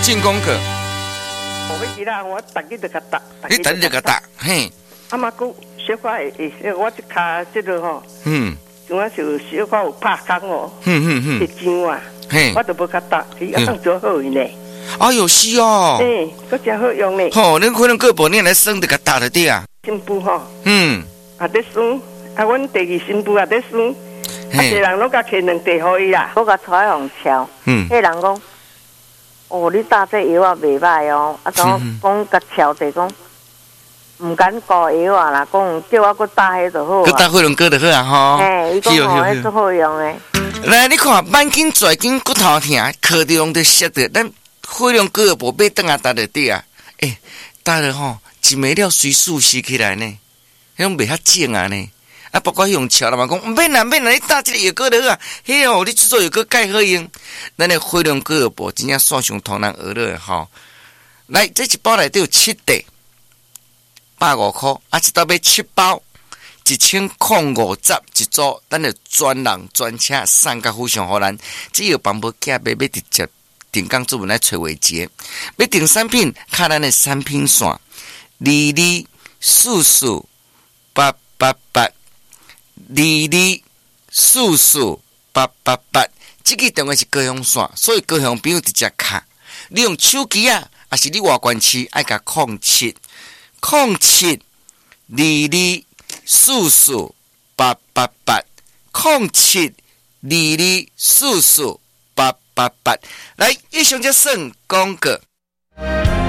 进攻课。 我记得我逐日就甲答， 你等就甲答，嘿。 啊嘛，佫小可会，我一骹即落吼，像我就小可有拍工哦，一张啊，我都无甲答，伊啊当做好呢。 哎呦是哦， 佫真好用呢。 吼，恁可能个无你来算就甲答了对啊。 新妇吼，啊在算，啊阮第二新妇也在算，啊一人拢甲摕2袋互伊啦， 我甲带互敲，迄人讲，哦，你打这药啊袂歹哦，啊讲甲敲者讲。唔敢搞药啊啦，讲叫我搁打迄就好啊。 搁打火龙果就好啊吼。 伊讲吼，迄足好用诶。 来，你看，慢筋、拽筋、骨头疼，靠着用就识得。咱火龙果无买顿啊，打得对啊。打了吼，一枚了随速吸起来呢，迄种袂遐正啊呢。啊，包括用桥了嘛，讲唔免啦，你打这个药果就好啊。迄哦，你制作药果介好用。咱的火龙果无真正线上同人学了吼。来，这一包内底有7袋。150块，啊，一道买7包，1050一组，咱就专人专车送到府上，互咱。只有帮无寄买，要直接定岗主任来找伟杰。要订产品，看咱的产品线，224488，224488，这个电话是高雄线，所以高雄朋友直接卡。你用手机啊，还是你外关市爱甲0722448888，0722448888。来，以上就算广告。